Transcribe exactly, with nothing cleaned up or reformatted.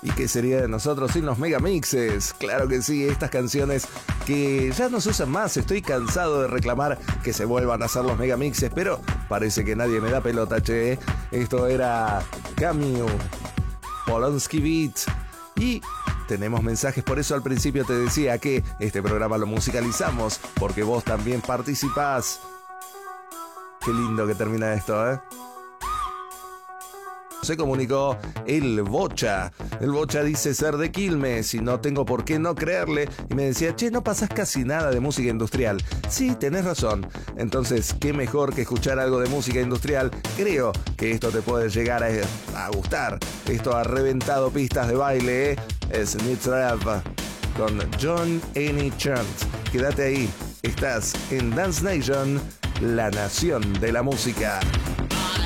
¿Y qué sería de nosotros sin los megamixes? Claro que sí, estas canciones que ya no se usan más. Estoy cansado de reclamar que se vuelvan a hacer los megamixes, pero parece que nadie me da pelota, che. Esto era Camille, Polonsky Beat. Y tenemos mensajes, por eso al principio te decía que este programa lo musicalizamos, porque vos también participás. Qué lindo que termina esto, ¿eh? Se comunicó el Bocha. El Bocha dice ser de Quilmes y no tengo por qué no creerle. Y me decía, che, no pasás casi nada de música industrial. Sí, tenés razón. Entonces, qué mejor que escuchar algo de música industrial. Creo que esto te puede llegar a, a gustar. Esto ha reventado pistas de baile, ¿eh? Es Nitrap con John Any Chant. Quédate ahí. Estás en Dance Nation, la nación de la música.